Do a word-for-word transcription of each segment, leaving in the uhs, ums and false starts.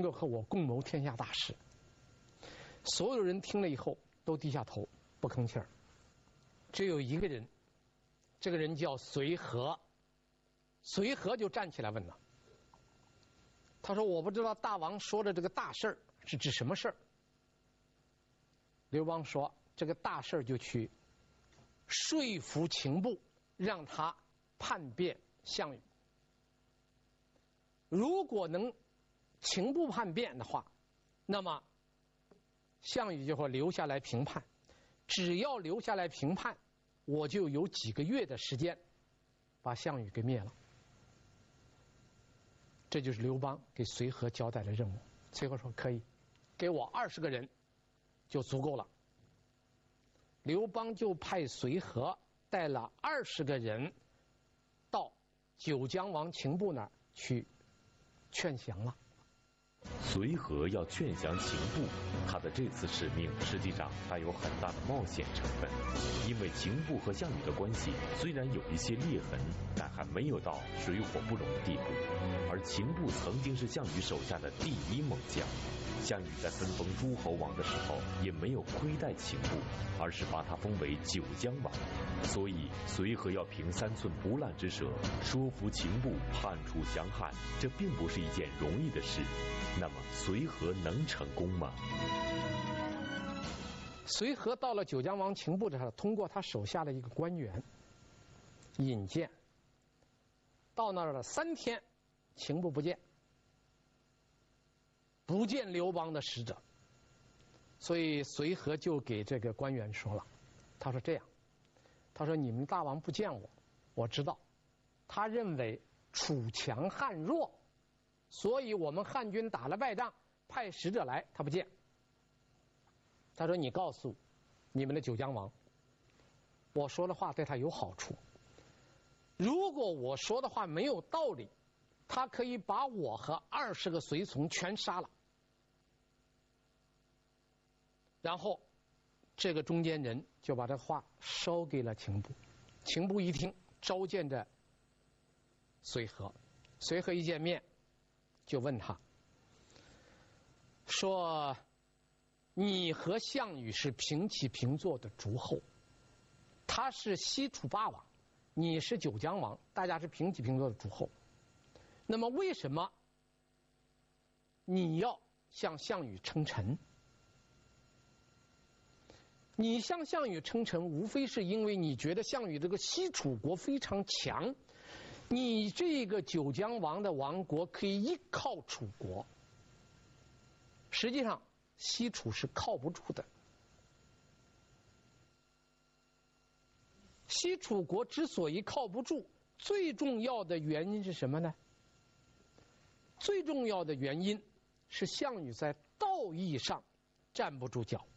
够和我共谋天下大事。所有人听了以后都低下头不吭气儿，只有一个人，这个人叫随和。随和就站起来问了，他说：“我不知道大王说的这个大事儿是指什么事儿？”刘邦说：“这个大事儿就去说服秦部，让他叛变项羽。如果能秦部叛变的话，那么项羽就会留下来平叛。只要留下来平叛，我就有几个月的时间把项羽给灭了。”这就是刘邦给随和交代的任务。随和说：“可以，给我二十个人就足够了。”刘邦就派随和带了二十个人到九江王秦部那儿去劝降了。 随和要劝降秦部，他的这次使命实际上带有很大的冒险成分，因为秦部和项羽的关系虽然有一些裂痕，但还没有到水火不容的地步。而秦部曾经是项羽手下的第一猛将，项羽在分封诸侯王的时候也没有亏待秦部，而是把他封为九江王。所以随和要凭三寸不烂之舌说服秦部叛楚降汉，这并不是一件容易的事。那么随和能成功吗？ 随和到了九江王秦部这儿，通过他手下的一个官员引荐，到那儿了三天，秦部不见，不见刘邦的使者，所以随和就给这个官员说了，他说这样，他说你们大王不见我，我知道，他认为楚强汉弱，所以我们汉军打了败仗，派使者来，他不见。他说你告诉你们的九江王，我说的话对他有好处，如果我说的话没有道理，他可以把我和二十个随从全杀了。然后这个中间人就把这话捎给了秦部，秦部一听，召见着随和，随和一见面就问他说，你和项羽是平起平坐的诸侯，他是西楚霸王，你是九江王，大家是平起平坐的诸侯，那么为什么你要向项羽称臣？你向项羽称臣，无非是因为你觉得项羽这个西楚国非常强，你这个九江王的王国可以依靠楚国。实际上西楚是靠不住的，西楚国之所以靠不住，最重要的原因是什么呢？最重要的原因是项羽在道义上站不住脚。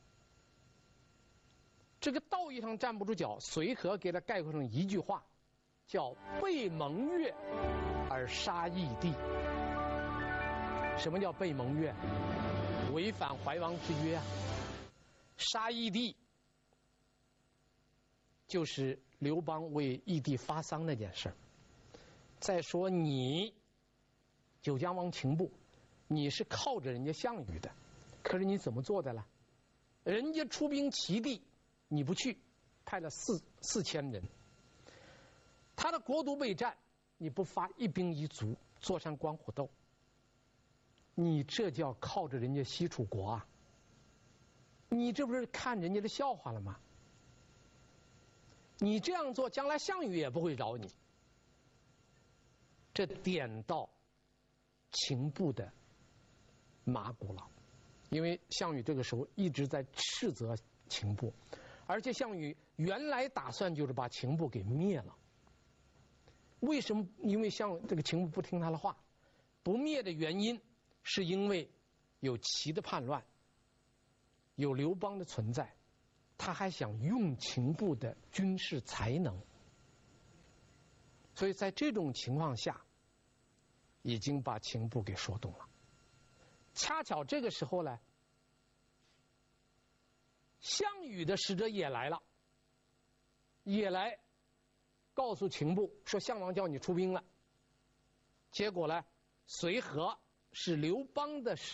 这个道义上站不住脚，随和给他概括成一句话，叫背盟约而杀义帝。什么叫背盟约？违反怀王之约啊！杀义帝就是刘邦为义帝发丧那件事。再说你九江王秦部，你是靠着人家项羽的，可是你怎么做的了？人家出兵齐地，你不去，派了四四千人，他的国都备战，你不发一兵一卒，坐山观虎斗，你这叫靠着人家西楚国啊！你这不是看人家的笑话了吗？你这样做，将来项羽也不会饶你。这点到秦部的马骨了，因为项羽这个时候一直在斥责秦部，而且项羽原来打算就是把秦部给灭了。为什么？因为项这个秦部不听他的话，不灭的原因是因为有齐的叛乱，有刘邦的存在，他还想用秦部的军事才能，所以在这种情况下，已经把秦部给说动了。恰巧这个时候呢，项羽的使者也来了，也来告诉秦部说项王叫你出兵了。结果呢，随和是刘邦的使